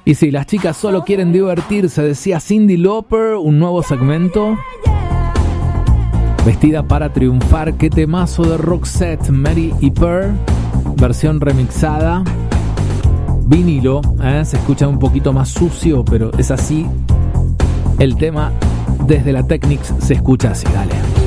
Y sí, las chicas solo quieren divertirse, decía Cyndi Lauper, un nuevo segmento. Vestida para triunfar, qué temazo de Roxette, Mary y Pearl, versión remixada. Vinilo, se escucha un poquito más sucio, pero es así. El tema desde la Technics se escucha así, dale.